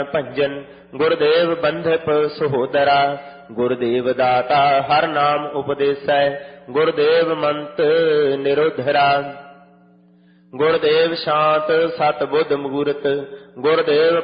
ਭੰਜਨ ਗੁਰਦੇਵ ਬੰਧਪ ਸਹੋਦਰਾ। ਗੁਰਦੇਵ ਦਾਤਾ ਹਰ ਨਾਮ ਉਪਦੇਸੈ, ਗੁਰਦੇਵ ਮੰਤ ਨਿਰੋਧਰਾ। ਗੁਰਦੇਵ ਸ਼ਾਂਤ ਸਤ ਬੁੱਧ ਮੂਰਤ, ਗੁਰਦੇਵ